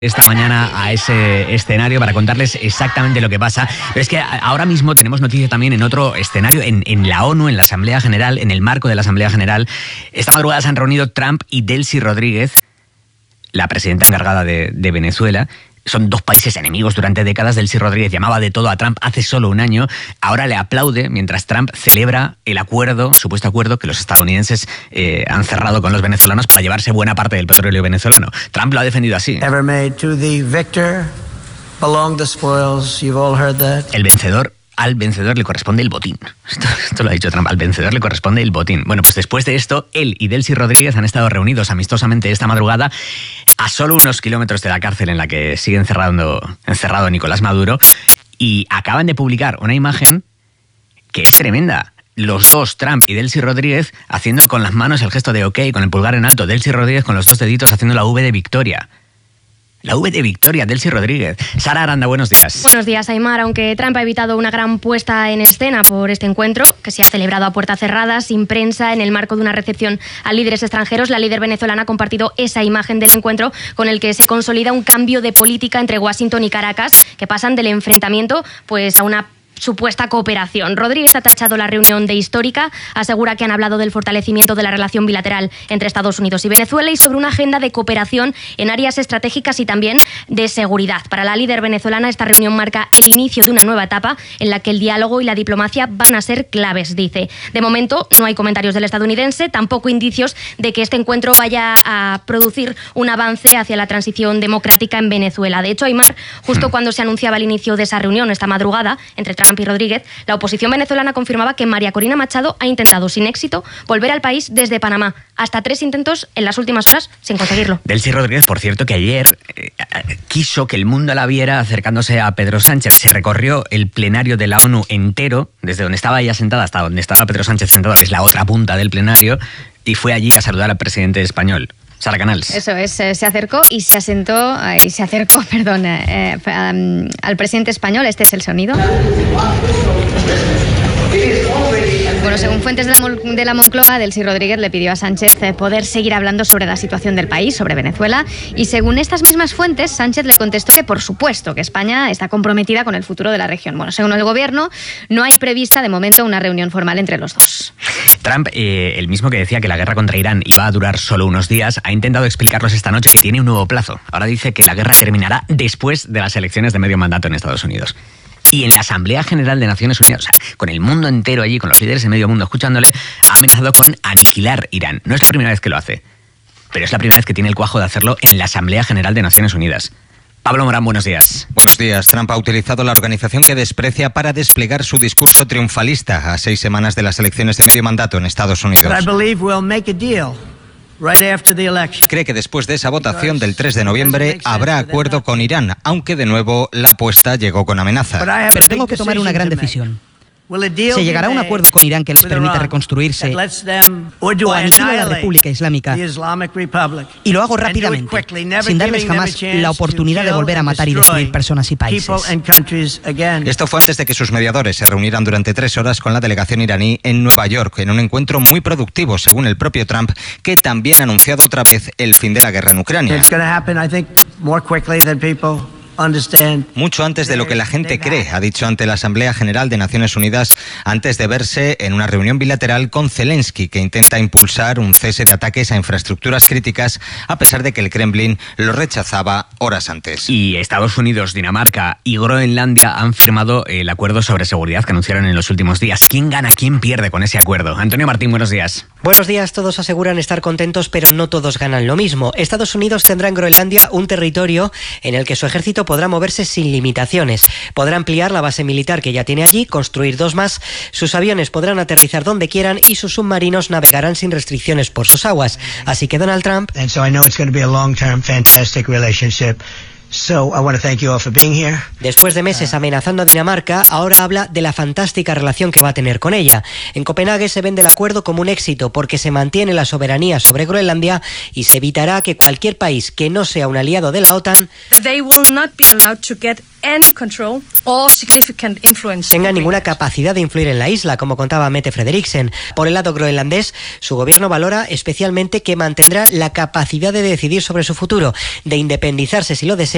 Esta mañana a ese escenario para contarles exactamente lo que pasa. Pero es que ahora mismo tenemos noticia también en otro escenario, en la ONU, en la Asamblea General, en el marco de la Asamblea General. Esta madrugada se han reunido Trump y Delcy Rodríguez, la presidenta encargada de Venezuela. Son dos países enemigos durante décadas. Delcy Rodríguez llamaba de todo a Trump hace solo un año. Ahora le aplaude mientras Trump celebra el supuesto acuerdo que los estadounidenses han cerrado con los venezolanos para llevarse buena parte del petróleo venezolano. Trump lo ha defendido así. Ever made to the victor belong the spoils. You've all heard that. Al vencedor le corresponde el botín. Esto lo ha dicho Trump, al vencedor le corresponde el botín. Bueno, pues después de esto, él y Delcy Rodríguez han estado reunidos amistosamente esta madrugada a solo unos kilómetros de la cárcel en la que sigue encerrado Nicolás Maduro, y acaban de publicar una imagen que es tremenda. Los dos, Trump y Delcy Rodríguez, haciendo con las manos el gesto de OK, con el pulgar en alto. Delcy Rodríguez con los dos deditos haciendo la V de victoria. La V de victoria, Delcy Rodríguez. Sara Aranda, buenos días. Buenos días, Aimar. Aunque Trump ha evitado una gran puesta en escena por este encuentro, que se ha celebrado a puerta cerrada, sin prensa, en el marco de una recepción a líderes extranjeros, la líder venezolana ha compartido esa imagen del encuentro con el que se consolida un cambio de política entre Washington y Caracas, que pasan del enfrentamiento pues a una supuesta cooperación. Rodríguez ha tachado la reunión de histórica, asegura que han hablado del fortalecimiento de la relación bilateral entre Estados Unidos y Venezuela y sobre una agenda de cooperación en áreas estratégicas y también de seguridad. Para la líder venezolana, esta reunión marca el inicio de una nueva etapa en la que el diálogo y la diplomacia van a ser claves, dice. De momento, no hay comentarios del estadounidense, tampoco indicios de que este encuentro vaya a producir un avance hacia la transición democrática en Venezuela. De hecho, Aimar, justo cuando se anunciaba el inicio de esa reunión esta madrugada entre Trump y Rodríguez, la oposición venezolana confirmaba que María Corina Machado ha intentado sin éxito volver al país desde Panamá. Hasta 3 intentos en las últimas horas sin conseguirlo. Delcy Rodríguez, por cierto, que ayer quiso que el mundo la viera acercándose a Pedro Sánchez. Se recorrió el plenario de la ONU entero, desde donde estaba ella sentada hasta donde estaba Pedro Sánchez sentado, que es la otra punta del plenario, y fue allí a saludar al presidente español. Sara Canals. Eso es, se acercó y se acercó, al presidente español. Este es el sonido. Bueno, según fuentes de la Moncloa, Delcy Rodríguez le pidió a Sánchez poder seguir hablando sobre la situación del país, sobre Venezuela, y según estas mismas fuentes, Sánchez le contestó que por supuesto que España está comprometida con el futuro de la región. Bueno, según el gobierno, no hay prevista de momento una reunión formal entre los dos. Trump, el mismo que decía que la guerra contra Irán iba a durar solo unos días, ha intentado explicarnos esta noche que tiene un nuevo plazo. Ahora dice que la guerra terminará después de las elecciones de medio mandato en Estados Unidos. Y en la Asamblea General de Naciones Unidas, o sea, con el mundo entero allí, con los líderes de medio mundo escuchándole, ha amenazado con aniquilar Irán. No es la primera vez que lo hace, pero es la primera vez que tiene el cuajo de hacerlo en la Asamblea General de Naciones Unidas. Pablo Morán, buenos días. Buenos días. Trump ha utilizado la organización que desprecia para desplegar su discurso triunfalista a 6 semanas de las elecciones de medio mandato en Estados Unidos. Cree que después de esa votación del 3 de noviembre habrá acuerdo con Irán, aunque de nuevo la apuesta llegó con amenaza. Pero tengo que tomar una gran decisión. ¿Se llegará a un acuerdo con Irán que les permita reconstruirse o aniquilo a la República Islámica? Y lo hago rápidamente, sin darles jamás la oportunidad de volver a matar y destruir personas y países. Esto fue antes de que sus mediadores se reunieran durante 3 horas con la delegación iraní en Nueva York, en un encuentro muy productivo, según el propio Trump, que también ha anunciado otra vez el fin de la guerra en Ucrania. Mucho antes de lo que la gente cree, ha dicho ante la Asamblea General de Naciones Unidas, antes de verse en una reunión bilateral con Zelensky, que intenta impulsar un cese de ataques a infraestructuras críticas, a pesar de que el Kremlin lo rechazaba horas antes. Y Estados Unidos, Dinamarca y Groenlandia han firmado el acuerdo sobre seguridad que anunciaron en los últimos días. ¿Quién gana, quién pierde con ese acuerdo? Antonio Martín, buenos días. Buenos días, todos aseguran estar contentos, pero no todos ganan lo mismo. Estados Unidos tendrá en Groenlandia un territorio en el que su ejército podrá moverse sin limitaciones. Podrá ampliar la base militar que ya tiene allí, construir 2 más, sus aviones podrán aterrizar donde quieran y sus submarinos navegarán sin restricciones por sus aguas. Así que Donald Trump... Después de meses amenazando a Dinamarca, ahora habla de la fantástica relación que va a tener con ella. En Copenhague se vende el acuerdo como un éxito porque se mantiene la soberanía sobre Groenlandia y se evitará que cualquier país que no sea un aliado de la OTAN tenga ninguna capacidad de influir en la isla, como contaba Mette Frederiksen. Por el lado groenlandés, su gobierno valora especialmente que mantendrá la capacidad de decidir sobre su futuro, de independizarse si lo desea